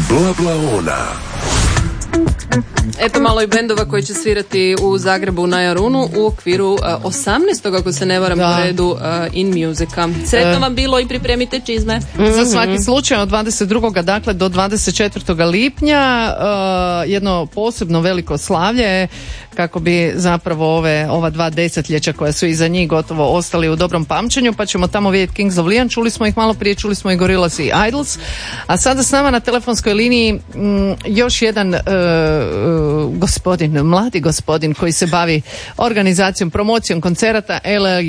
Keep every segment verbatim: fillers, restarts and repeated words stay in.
Blablaona. Eto malo i bendova koji će svirati u Zagrebu na Jarunu u okviru uh, osamnaestog ako se ne varam, u redu uh, In Musica. Sretno vam bilo i pripremite čizme. Mm-hmm. Za svaki slučaj od dvadeset drugog dakle do dvadeset četvrtog lipnja uh, jedno posebno veliko slavlje kako bi zapravo ove, ova dva desetljeća koja su iza njih gotovo ostali u dobrom pamćenju, pa ćemo tamo vidjeti Kings of Leon, čuli smo ih malo prije, čuli smo i Gorillaz i Idols, a sada s nama na telefonskoj liniji m, još jedan uh, uh, gospodin, mladi gospodin koji se bavi organizacijom, promocijom koncerata, L A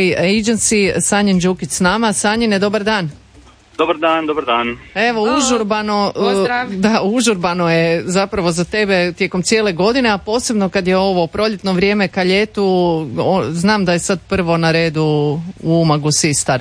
Agency, Sanjin Đukić s nama. Sanjine, dobar dan. Dobar dan, dobar dan. Evo, užurbano, da, užurbano je zapravo za tebe tijekom cijele godine, a posebno kad je ovo proljetno vrijeme ka ljetu, o, znam da je sad prvo na redu u Umagu Sistar.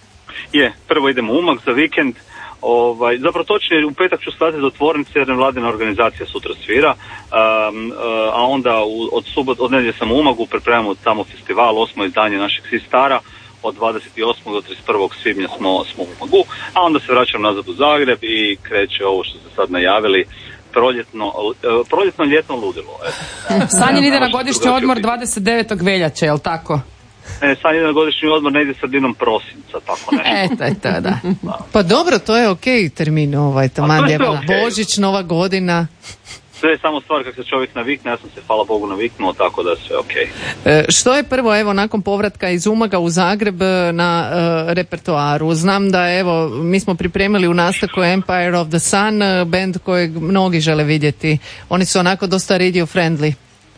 Je, prvo idemo u Umag za vikend. Ovaj, zapravo točnije, u petak ću stati do tvornice jer nevladina organizacija sutra svira, um, uh, a onda u, od, subot, od nedjelje sam u Umagu, pripremamo tamo festival, osmo izdanje našeg Sistara. Od dvadeset osmog do trideset prvog svibnja smo, smo u Umagu, a onda se vraćam nazad u Zagreb i kreće ovo što ste sad najavili, proljetno, proljetno ljetno ludilo. Sanjin ide na godišnji odmor dvadeset devetog veljače, je li tako? Ne, sad ide na godišnji odmor negdje sredinom prosinca, tako nešto. Eto, eto, da. Pa dobro, to je okej okay termin, ovaj, taman je okay. Božić, Nova godina. Sve je samo stvar kako se čovjek navikne, ja sam se, hvala Bogu, naviknuo, tako da sve ok. E, što je prvo, evo, nakon povratka iz Umaga u Zagreb na e, repertoaru? Znam da, evo, mi smo pripremili u nastavku Empire of the Sun, band kojeg mnogi žele vidjeti. Oni su onako dosta radio friendly.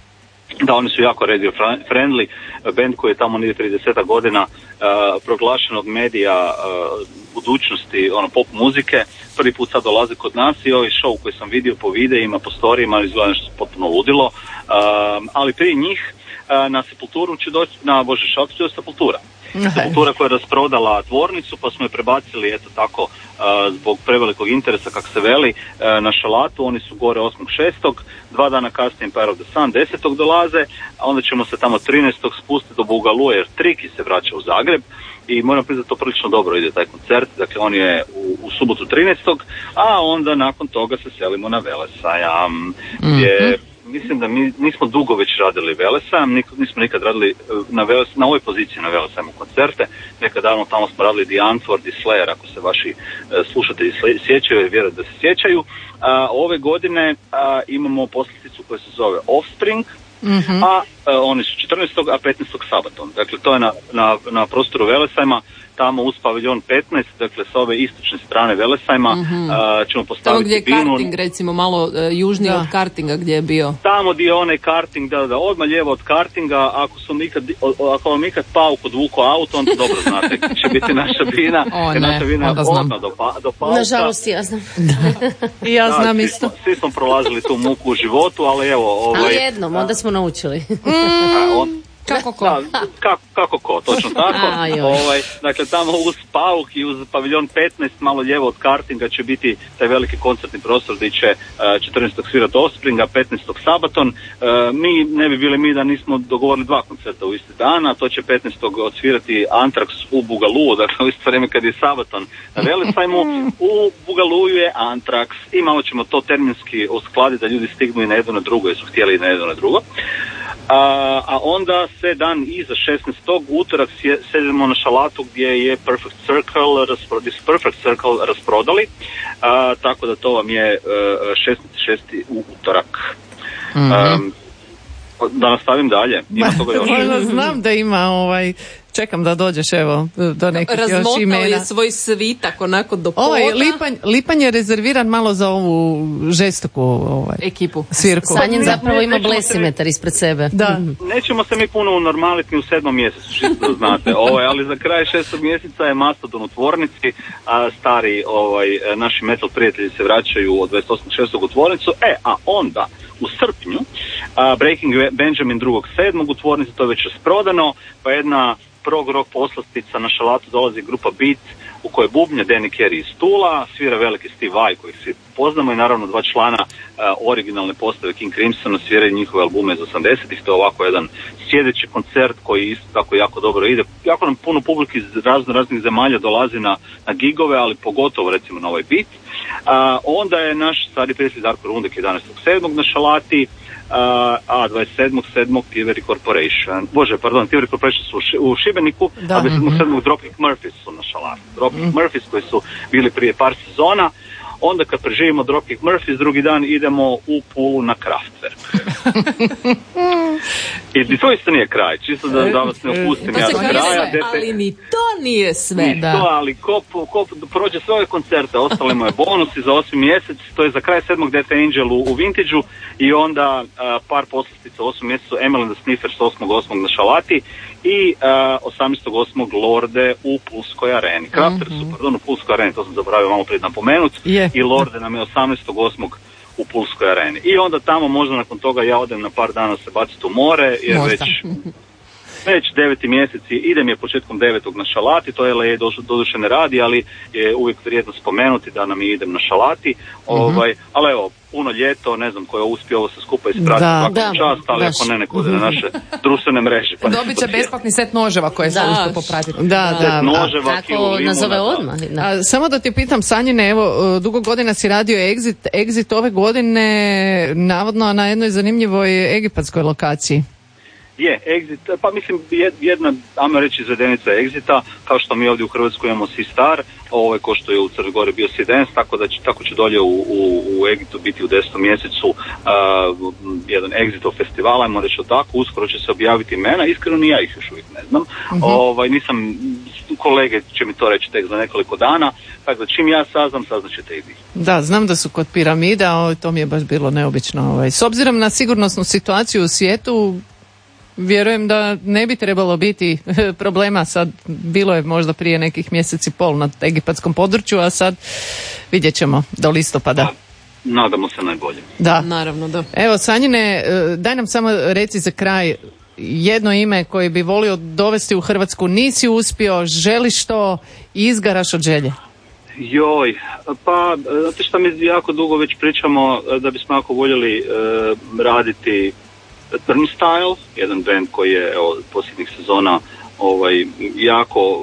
Da, oni su jako radio friendly, band koji je tamo nije trideset godina uh, proglašen od medija uh, budućnosti, ono, pop muzike, prvi put sad dolazi kod nas i ovaj show koji sam vidio po videima, po storijima, izgleda nešto potpuno ludilo, uh, ali prije njih uh, na Sepulturu će doći, na Bože šaltu će doći Sepultura. Sepultura koja je rasprodala tvornicu, pa smo je prebacili, eto tako, uh, zbog prevelikog interesa, kak se veli, uh, na Šalatu. Oni su gore osmog šestog Dva dana kasnije Empire of the Sun, desetog dolaze, a onda ćemo se tamo trinaestog spustiti do Bugalue, jer Triki se vraća u Zagreb. I moram priznati, to prilično dobro ide taj koncert, dakle on je u, u subotu trinaestog a onda nakon toga se selimo na Velesajam, gdje mm-hmm. mislim da mi nismo dugo već radili Velesajam, nik, nismo nikad radili na, Veles, na ovoj poziciji na Velesajamu koncerte, nekad davno tamo smo radili The Antwoord i Slayer, ako se vaši uh, slušatelji sjećaju, vjerujem da se sjećaju. A, ove godine a, imamo posljedicu koja se zove Offspring, mm-hmm. a a oni su četrnaestog a petnaestog Sabaton. Dakle, to je na, na, na prostoru Velesajma, tamo uz paviljon petnaest, dakle sa ove istočne strane Velesajma, mm-hmm. a, ćemo postaviti tamo gdje je binu. karting, recimo malo uh, južnije od kartinga gdje je bio. Tamo gdje je onaj karting, da, da, odmah lijevo od kartinga, ako su ikad, ako vam ikad pauk odvuko auto, onda dobro znate, će biti naša bina. O ne, naša bina onda znam. Do, pa, do pauka. Nažalost, ja znam. I ja znam da, isto. Svi, svi smo prolazili tu muku u životu, ali evo... Ovaj, ali jednom, onda smo naučili. a, on, Kako ko? Da, kako, kako ko, točno tako. ovaj, dakle, tamo uz pauk i uz paviljon petnaest, malo lijevo od kartinga, će biti taj veliki koncertni prostor gdje će uh, četrnaestog svirati Offspring, a petnaestog Sabaton. Uh, mi ne bi bili mi da nismo dogovorili dva koncerta u isti dan, a to će petnaestog odsvirati Anthrax u Bugaluu, dakle u isto vrijeme kad je Sabaton na Velesajmu. U Bugaluju je Anthrax i malo ćemo to terminski uskladiti da ljudi stignu i na jedno na drugo, jer su htjeli i na jedno na drugo. A, a onda se dan iza šesnaestog utorak sedemo na Šalatu gdje je Perfect Circle, raspro, Perfect Circle rasprodali, a, tako da to vam je šesnaesti šesti u utorak. Mm-hmm. Um, da nastavim dalje, ima toga još. Znam da ima ovaj... Čekam da dođeš, evo, do nekih još imena. Razmotao je svoj svitak onako do pota. Ovaj lipanj, lipanj je rezerviran malo za ovu žestoku ovaj, ekipu. Svirku. Sanjin zapravo ima blesimetar ispred sebe. Da. Nećemo se mi puno unormaliti u sedmom mjesecu, čisto da znate. Ovaj, ali za kraj šestog mjeseca je Mastodon u tvornici, a stari ovaj, naši metal prijatelji se vraćaju od dvadeset osmog šestog u tvornicu. E, a onda u srpnju a, Breaking Benjamin drugog sedmog u tvornici, to je već rasprodano, pa jedna prog rock poslastica na Šalatu dolazi grupa Beat u kojoj bubnja Danny Carey iz Tula, svira veliki Steve Vai kojih svi poznamo i naravno dva člana uh, originalne postave King Crimsona sviraju njihove albume iz osamdesetih. To je ovako jedan sjedeći koncert koji isto tako jako dobro ide. Jako nam puno publike iz razno raznih zemalja dolazi na, na gigove, ali pogotovo recimo na ovaj Beat. A, onda je naš stari prijatelj Darko Rundek jedanaestog sedmog na Šalati, a, a dvadeset sedmog sedmog Thievery Corporation, bože, pardon, Thievery Corporation su u, ši, u Šibeniku, da. a dvadeset sedmog sedmog Dropkick Murphys su na Šalati. Dropkick mm. Murphys koji su bili prije par sezona. Onda kad preživimo Dropkick Murphys, drugi dan idemo u Pulu na Kraftwerk. I to isto nije kraj, čisto da, da vas ne opustim ja do kraja. Sve, ali ni to nije sve. Ni da. to, ali ko, ko prođe sve ove koncerte, ostale mu je bonusi za osmi mjesec, to je za kraj sedmog Death Angel u, u Vintage-u i onda a, par poslastica u osmom mjesecu Emil and the Sniffers osmog osmog na Šalati i uh, osamnaestog osmog Lorde u Pulskoj areni. Kraftwerk mm-hmm. su, pardon, u Pulskoj areni, to sam zaboravio malo prije napomenut, yeah. i Lorde nam je osamnaestog osmog u Pulskoj areni. I onda tamo možda nakon toga ja odem na par dana se baciti u more, jer možda. već već deveti mjeseci, idem je početkom devetog na Šalati, to je L A doduše ne radi, ali je uvijek vrijedno spomenuti da nam idem na Šalati, mm-hmm. ovaj, ali evo, puno ljeto, ne znam ko je uspio ovo se skupa ispratiti svakom čast, ali ako ne, neko na naše društvene mreže. Pa dobit će besplatni set noževa koje se uspio popratiti. Da, da. Set noževa, kako nazove odmah. A, samo da ti pitam, Sanjine, evo, dugo godina si radio Exit, Exit ove godine, navodno na jednoj zanimljivoj egipatskoj lokaciji. Je, Exit, pa mislim jedna, ajmo reći, izvedenica Exita, kao što mi ovdje u Hrvatskoj imamo Sistar, ovaj ko što je u Crnoj Gori bio Sidens, tako da će, tako će dolje u, u, u Egitu biti u desetom mjesecu uh, jedan Exitov festival, ajmo reći tako, uskoro će se objaviti imena, iskreno ni ja ih još uvijek ne znam, uh-huh. ovaj, nisam, kolege će mi to reći tek za nekoliko dana, tako da čim ja saznam, saznat ćete i vi. Da, znam da su kod piramida, o, to mi je baš bilo neobično. Ovaj. S obzirom na sigurnosnu situaciju u svijetu, vjerujem da ne bi trebalo biti problema, sad bilo je možda prije nekih mjeseci pol na egipatskom području, a sad vidjet ćemo do listopada. Nadamo se najbolje. Da. Naravno, da. Evo, Sanjine, daj nam samo reci za kraj jedno ime koje bi volio dovesti u Hrvatsku, nisi uspio, želiš to i izgaraš od želje. Joj, pa, znate šta mi jako dugo već pričamo da bismo jako voljeli uh, raditi Turnstile, jedan band koji je evo, posljednjih sezona ovaj, jako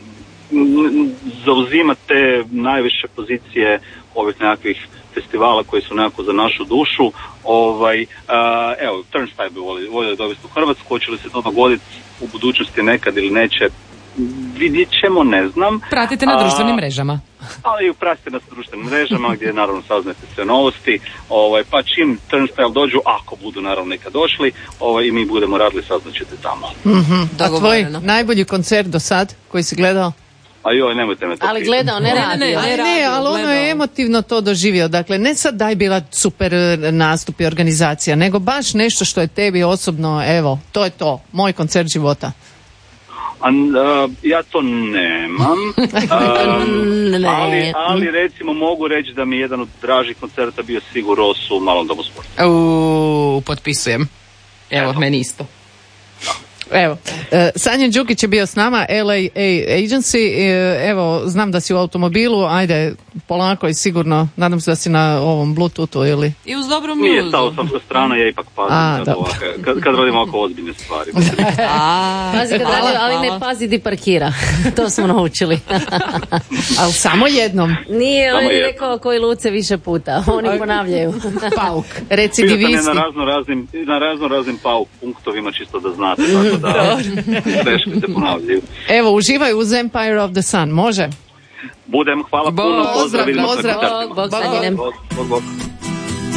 zauzima te najviše pozicije ovih nekakvih festivala koji su nekako za našu dušu. Ovaj, uh, evo, Turnstile bi volio, volio dovesti u Hrvatsku, hoće li se to dogoditi u budućnosti nekad ili neće, vidjet ćemo, ne znam. Pratite na društvenim mrežama. Ali pratite nas na društvenim mrežama gdje naravno saznate sve novosti, ovaj, pa čim Turnstile dođu, ako budu naravno nekad došli, ovaj, i mi budemo radili, saznaćete tamo. Mm-hmm. A tvoj najbolji koncert do sad koji si gledao? A joj, nemojte me to ali gledao, ne radio. Ne, ne, ne, ne, ali ono je emotivno to doživio. Dakle, ne sad da je bila super nastup i organizacija, nego baš nešto što je tebi osobno, evo, to je to, moj koncert života. A, uh, ja to nemam, uh, ne. ali, ali recimo mogu reći da mi je jedan od dražih koncerta bio Sigur Rós u Malom domu sporta. Uuu, potpisujem. Evo, Eto. meni isto. Evo, uh, Sanjin Đukić je bio s nama, L A Agency, uh, evo, znam da si u automobilu, ajde, polako i sigurno, nadam se da si na ovom Bluetoothu ili... I uz dobru muzu. Nije stao sam sa strana, ja ipak pazim A, kad, ovaka, kad, kad radim ovako ozbiljne stvari. A, pazi kad radi, ali ne pazi di parkira, to smo naučili. Ali samo jednom. Nije, on je rekao koji Luce više puta, oni ponavljaju. Pauk, recidivisti. Bio sam je na razno raznim, na razno raznim pauk punktovima, čisto da znate, tako da greške se ponavljaju. Evo, uživaj uz Empire of the Sun, može? Budem, hvala Bo, puno, pozdrav, pozdrav, pozdrav, bog, bog, bog, bog, bog.